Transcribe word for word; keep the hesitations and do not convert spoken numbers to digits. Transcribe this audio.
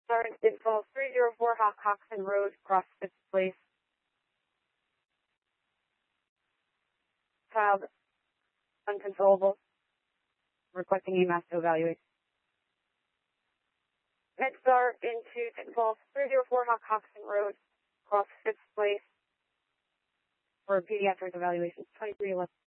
Start info three zero four Hawk Coxon Road, cross fifth place. Child uncontrollable, requesting E M A S to evaluate. MedStar into Pitfall three zero four Hawk Coxon Road, cross fifth place for pediatric evaluation, twenty-three eleven.